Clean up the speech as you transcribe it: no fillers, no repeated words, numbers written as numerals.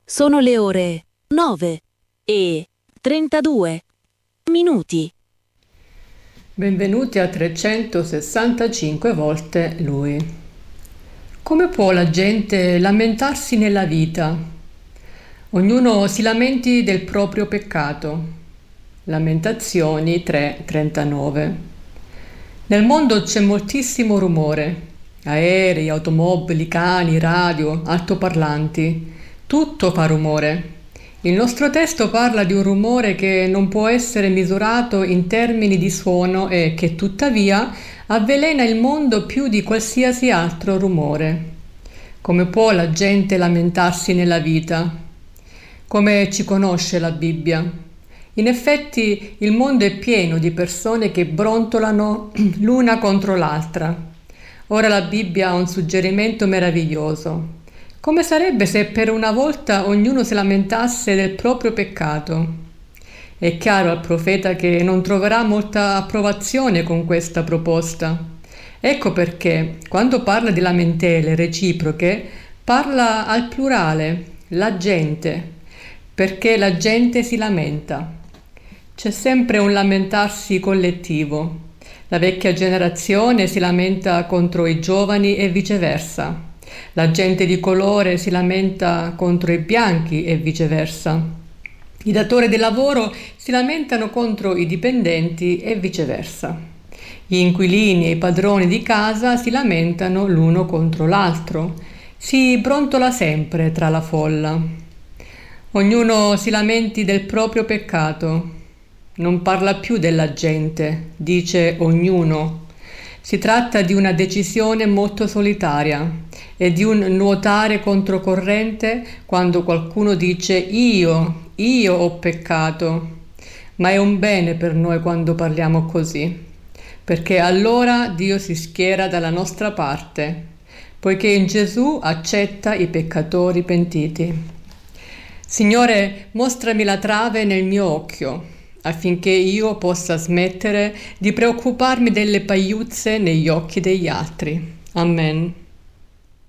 Sono le ore 9:32. Benvenuti a 365 volte Lui. Come può la gente lamentarsi nella vita? Ognuno si lamenti del proprio peccato. Lamentazioni 3:39. Nel mondo c'è moltissimo rumore. Aerei, automobili, cani, radio, altoparlanti. Tutto fa rumore. Il nostro testo parla di un rumore che non può essere misurato in termini di suono e che tuttavia avvelena il mondo più di qualsiasi altro rumore. Come può la gente lamentarsi nella vita? Come ci conosce la Bibbia? In effetti il mondo è pieno di persone che brontolano l'una contro l'altra. Ora la Bibbia ha un suggerimento meraviglioso. Come sarebbe se per una volta ognuno si lamentasse del proprio peccato? È chiaro al profeta che non troverà molta approvazione con questa proposta. Ecco perché, quando parla di lamentele reciproche, parla al plurale, la gente, perché la gente si lamenta. C'è sempre un lamentarsi collettivo. La vecchia generazione si lamenta contro i giovani e viceversa. La gente di colore si lamenta contro i bianchi e viceversa. I datori di lavoro si lamentano contro i dipendenti e viceversa. Gli inquilini e i padroni di casa si lamentano l'uno contro l'altro. Si brontola sempre tra la folla. Ognuno si lamenti del proprio peccato. Non parla più della gente, dice ognuno. Si tratta di una decisione molto solitaria e di un nuotare controcorrente quando qualcuno dice io ho peccato. Ma è un bene per noi quando parliamo così, perché allora Dio si schiera dalla nostra parte, poiché in Gesù accetta i peccatori pentiti. Signore, mostrami la trave nel mio occhio, affinché io possa smettere di preoccuparmi delle pagliuzze negli occhi degli altri. Amen.